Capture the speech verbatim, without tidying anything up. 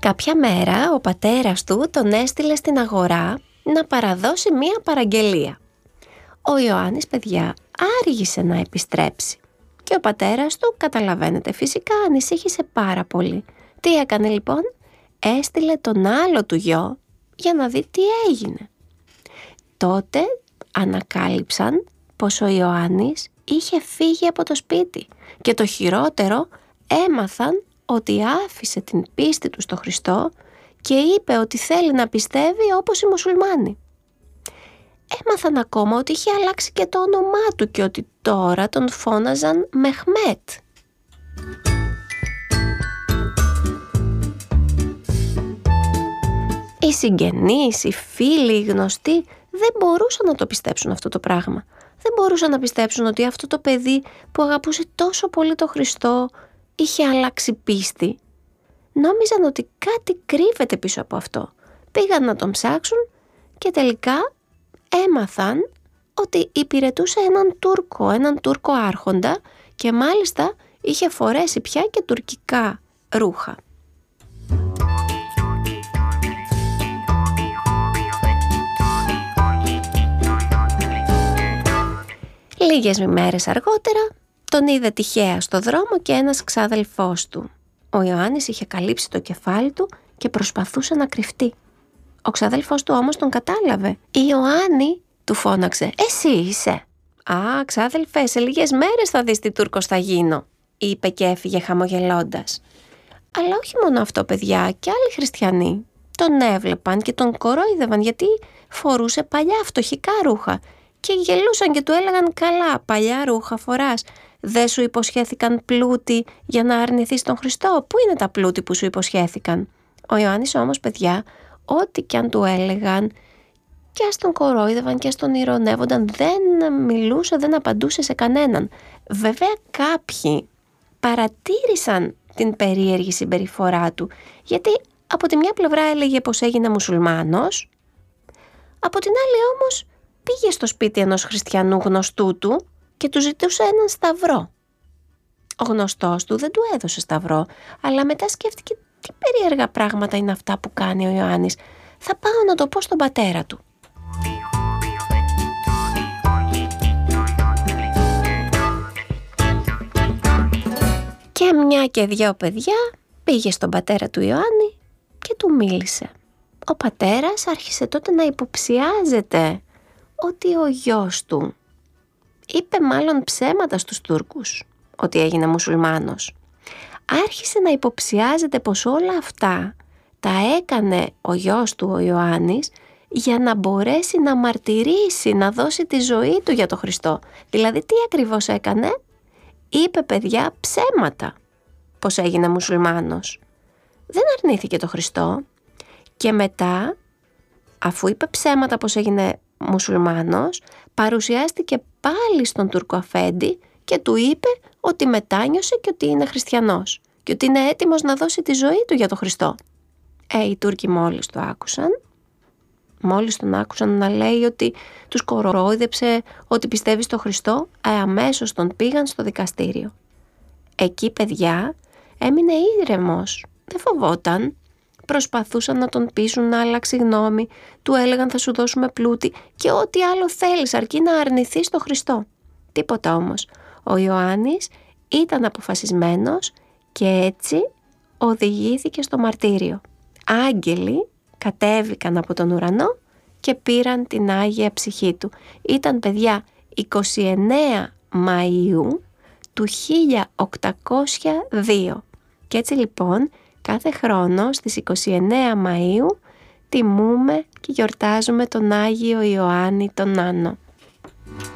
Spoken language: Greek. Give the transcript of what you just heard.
Κάποια μέρα ο πατέρας του τον έστειλε στην αγορά να παραδώσει μία παραγγελία. Ο Ιωάννης, παιδιά, άργησε να επιστρέψει και ο πατέρας του, καταλαβαίνετε φυσικά, ανησύχησε πάρα πολύ. Τι έκανε λοιπόν? Έστειλε τον άλλο του γιο για να δει τι έγινε. Τότε ανακάλυψαν πως ο Ιωάννης είχε φύγει από το σπίτι και το χειρότερο, έμαθαν ότι άφησε την πίστη του στο Χριστό και είπε ότι θέλει να πιστεύει όπως οι μουσουλμάνοι. Έμαθαν ακόμα ότι είχε αλλάξει και το όνομά του και ότι τώρα τον φώναζαν Μεχμέτ. Οι συγγενείς, οι φίλοι, οι γνωστοί δεν μπορούσαν να το πιστέψουν αυτό το πράγμα. Δεν μπορούσαν να πιστέψουν ότι αυτό το παιδί που αγαπούσε τόσο πολύ το Χριστό είχε αλλάξει πίστη. Νόμιζαν ότι κάτι κρύβεται πίσω από αυτό. Πήγαν να τον ψάξουν και τελικά έμαθαν ότι υπηρετούσε έναν Τούρκο, έναν Τούρκο άρχοντα και μάλιστα είχε φορέσει πια και τουρκικά ρούχα. Λίγες ημέρες αργότερα τον είδε τυχαία στο δρόμο και ένας ξάδελφός του. Ο Ιωάννης είχε καλύψει το κεφάλι του και προσπαθούσε να κρυφτεί. Ο ξάδελφός του όμως τον κατάλαβε. «Ιωάννη», του φώναξε, «εσύ είσαι?» «Α, ξάδελφε, σε λίγες μέρες θα δεις τι Τούρκος θα γίνω», είπε και έφυγε χαμογελώντας. Αλλά όχι μόνο αυτό, παιδιά, και άλλοι χριστιανοί τον έβλεπαν και τον κορόιδευαν γιατί φορούσε παλιά φτωχικά ρούχα και γελούσαν και του έλεγαν «Καλά, παλιά ρούχα φοράς. Δεν σου υποσχέθηκαν πλούτη για να αρνηθείς τον Χριστό? Πού είναι τα πλούτη που σου υποσχέθηκαν?» Ο Ιωάννης όμως, παιδιά, ό,τι κι αν του έλεγαν και ας τον κορόιδευαν και ας τον ηρωνεύονταν, δεν μιλούσε, δεν απαντούσε σε κανέναν. Βέβαια κάποιοι παρατήρησαν την περίεργη συμπεριφορά του, γιατί από τη μια πλευρά έλεγε πως έγινε μουσουλμάνος, από την άλλη όμως πήγε στο σπίτι ενός χριστιανού γνωστού του και του ζητούσε έναν σταυρό. Ο γνωστός του δεν του έδωσε σταυρό, αλλά μετά σκέφτηκε τι περίεργα πράγματα είναι αυτά που κάνει ο Ιωάννης. Θα πάω να το πω στον πατέρα του. Και μια και δυο παιδιά πήγε στον πατέρα του Ιωάννη και του μίλησε. Ο πατέρας άρχισε τότε να υποψιάζεται ότι ο γιος του είπε μάλλον ψέματα στους Τούρκους ότι έγινε μουσουλμάνος. Άρχισε να υποψιάζεται πως όλα αυτά τα έκανε ο γιος του, ο Ιωάννης, για να μπορέσει να μαρτυρήσει, να δώσει τη ζωή του για το Χριστό. Δηλαδή τι ακριβώς έκανε? Είπε, παιδιά, ψέματα πως έγινε μουσουλμάνος. Δεν αρνήθηκε το Χριστό και μετά, αφού είπε ψέματα πως έγινε μουσουλμάνος, παρουσιάστηκε πάλι στον Τουρκοαφέντη και του είπε ότι μετάνιωσε και ότι είναι χριστιανός και ότι είναι έτοιμος να δώσει τη ζωή του για το Χριστό. Ε, οι Τούρκοι μόλις το άκουσαν, μόλις τον άκουσαν να λέει ότι τους κορόιδεψε, ότι πιστεύει στο Χριστό, ε, αμέσως τον πήγαν στο δικαστήριο. Εκεί, παιδιά, έμεινε ήρεμος, δεν φοβόταν. Προσπαθούσαν να τον πείσουν να αλλάξει γνώμη, του έλεγαν θα σου δώσουμε πλούτη και ό,τι άλλο θέλεις αρκεί να αρνηθείς το Χριστό. Τίποτα όμως. Ο Ιωάννης ήταν αποφασισμένος και έτσι οδηγήθηκε στο μαρτύριο. Άγγελοι κατέβηκαν από τον ουρανό και πήραν την Άγια Ψυχή του. Ήταν, παιδιά, εικοστή ενάτη Μαΐου του χίλια οκτακόσια δύο. Και έτσι λοιπόν κάθε χρόνο στις εικοστή ενάτη Μαΐου τιμούμε και γιορτάζουμε τον Άγιο Ιωάννη τον Άνω.